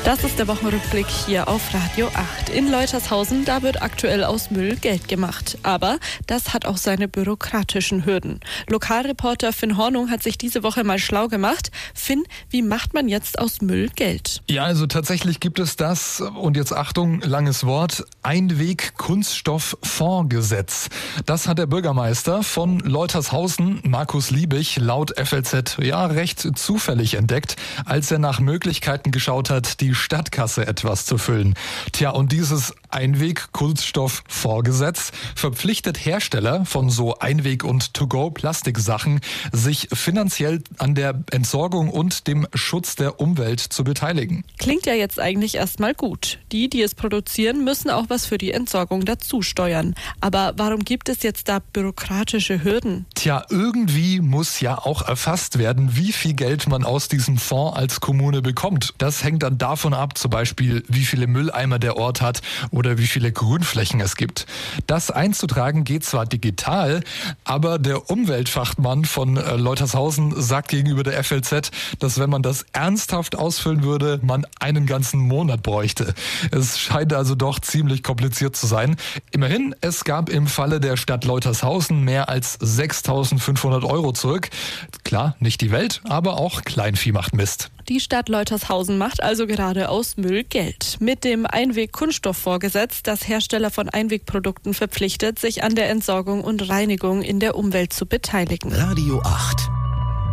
Das ist der Wochenrückblick hier auf Radio 8. In Leutershausen, da wird aktuell aus Müll Geld gemacht. Aber das hat auch seine bürokratischen Hürden. Lokalreporter Finn Hornung hat sich diese Woche mal schlau gemacht. Finn, wie macht man jetzt aus Müll Geld? Ja, also tatsächlich gibt es das, und jetzt Achtung, langes Wort, Einweg-Kunststoff-Fondsgesetz. Das hat der Bürgermeister von Leutershausen, Markus Liebig, laut FLZ recht zufällig entdeckt, als er nach Möglichkeiten geschaut hat, die Stadtkasse etwas zu füllen. Tja, und dieses Einweg-Kunststoff-Fondsgesetz verpflichtet Hersteller von so Einweg- und To-Go-Plastiksachen, sich finanziell an der Entsorgung und dem Schutz der Umwelt zu beteiligen. Klingt ja jetzt eigentlich erstmal gut. Die es produzieren, müssen auch was für die Entsorgung dazu steuern. Aber warum gibt es jetzt da bürokratische Hürden? Tja, irgendwie muss ja auch erfasst werden, wie viel Geld man aus diesem Fonds als Kommune bekommt. Das hängt dann davon ab, zum Beispiel, wie viele Mülleimer der Ort hat oder wie viele Grünflächen es gibt. Das einzutragen geht zwar digital, aber der Umweltfachmann von Leutershausen sagt gegenüber der FLZ, dass wenn man das ernsthaft ausfüllen würde, man einen ganzen Monat bräuchte. Es scheint also doch ziemlich kompliziert zu sein. Immerhin, es gab im Falle der Stadt Leutershausen mehr als 6.500 € zurück. Klar, nicht die Welt, aber auch Kleinvieh macht Mist. Die Stadt Leutershausen macht also gerade aus Müll Geld. Mit dem Einweg-Kunststoff-Vorgesetz, das Hersteller von Einwegprodukten verpflichtet, sich an der Entsorgung und Reinigung in der Umwelt zu beteiligen. Radio 8